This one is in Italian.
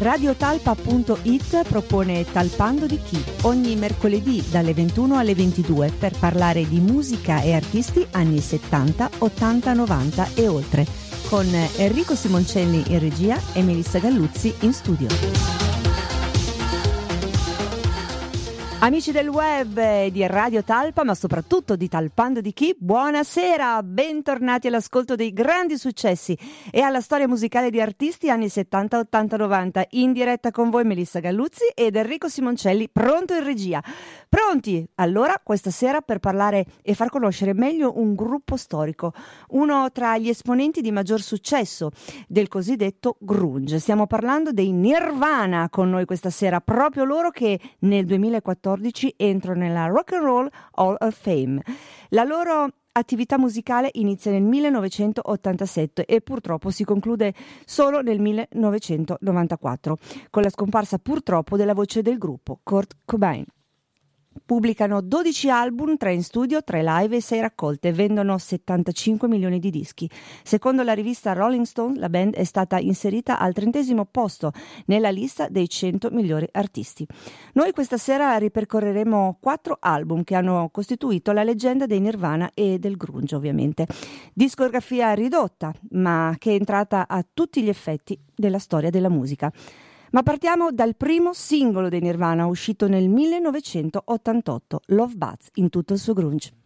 Radiotalpa.it propone Talpando di chi ogni mercoledì dalle 21 alle 22 per parlare di musica e artisti anni 70, 80, 90 e oltre, con Enrico Simoncelli in regia e Melissa Galluzzi in studio. Amici del web di Radio Talpa, ma soprattutto di Talpando di chi, buonasera, bentornati all'ascolto dei grandi successi e alla storia musicale di artisti anni 70, 80, 90. In diretta con voi Melissa Galluzzi ed Enrico Simoncelli, pronto in regia. Pronti allora questa sera per parlare e far conoscere meglio un gruppo storico, uno tra gli esponenti di maggior successo del cosiddetto grunge. Stiamo parlando dei Nirvana con noi questa sera, proprio loro che nel 2014 entrano nella Rock and Roll Hall of Fame. La loro attività musicale inizia nel 1987 e purtroppo si conclude solo nel 1994 con la scomparsa purtroppo della voce del gruppo, Kurt Cobain. Pubblicano 12 album, 3 in studio, 3 live e 6 raccolte, vendono 75 milioni di dischi. Secondo la rivista Rolling Stone, la band è stata inserita al 30° posto nella lista dei 100 migliori artisti. Noi questa sera ripercorreremo 4 album che hanno costituito la leggenda dei Nirvana e del grunge, ovviamente. Discografia ridotta, ma che è entrata a tutti gli effetti della storia della musica. Ma partiamo dal primo singolo dei Nirvana uscito nel 1988, Love Buzz, in tutto il suo grunge.